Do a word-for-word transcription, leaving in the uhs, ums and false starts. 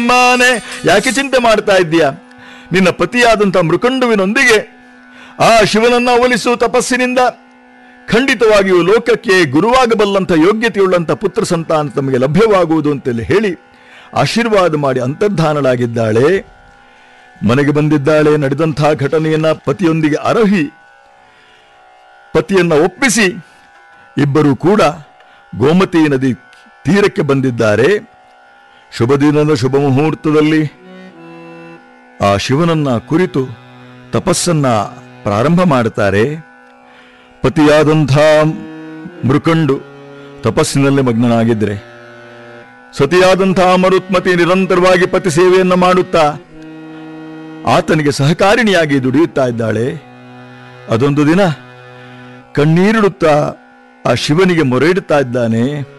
ಮಾನೆ, ಯಾಕೆ ಚಿಂತೆ ಮಾಡ್ತಾ ಇದ್ದೀಯಾ? ನಿನ್ನ ಪತಿಯಾದಂಥ ಮೃಕಂಡುವಿನೊಂದಿಗೆ ಆ ಶಿವನನ್ನ ಒಲಿಸು ತಪಸ್ಸಿನಿಂದ ಖಂಡಿತವಾಗಿಯೂ ಲೋಕಕ್ಕೆ ಗುರುವಾಗಬಲ್ಲಂಥ ಯೋಗ್ಯತೆಯುಳ್ಳಂಥ ಪುತ್ರ ಸಂತಾನ ತಮಗೆ ಲಭ್ಯವಾಗುವುದು ಅಂತೇಳಿ ಹೇಳಿ ಆಶೀರ್ವಾದ ಮಾಡಿ ಅಂತರ್ಧಾನಳಾಗಿದ್ದಾಳೆ. ಮನೆಗೆ ಬಂದಿದ್ದಾಳೆ. ನಡೆದಂಥ ಘಟನೆಯನ್ನ ಪತಿಯೊಂದಿಗೆ ಅರಹಿ ಪತಿಯನ್ನ ಒಪ್ಪಿಸಿ ಇಬ್ಬರೂ ಕೂಡ ಗೋಮತಿ ನದಿ ತೀರಕ್ಕೆ ಬಂದಿದ್ದಾರೆ. ಶುಭ ದಿನದ ಶುಭ ಮುಹೂರ್ತದಲ್ಲಿ ಆ ಶಿವನನ್ನ ಕುರಿತು ತಪಸ್ಸನ್ನ ಪ್ರಾರಂಭ ಮಾಡುತ್ತಾರೆ. ಪತಿಯಾದಂಥ ಮೃಕಂಡು ತಪಸ್ಸಿನಲ್ಲಿ ಮಗ್ನನಾಗಿದ್ರೆ, ಸತಿಯಾದಂತಹ ಮರುತ್ಮತಿ ನಿರಂತರವಾಗಿ ಪತಿ ಸೇವೆಯನ್ನ ಮಾಡುತ್ತಾ ಆತನಿಗೆ ಸಹಕಾರಿಣಿಯಾಗಿ ದುಡಿಯುತ್ತಾ ಇದ್ದಾಳೆ. ಅದೊಂದು ದಿನ ಕಣ್ಣೀರಿಡುತ್ತಾ ಆ ಶಿವನಿಗೆ ಮೊರೆ ಇಡುತ್ತಾ ಇದ್ದಾನೆ.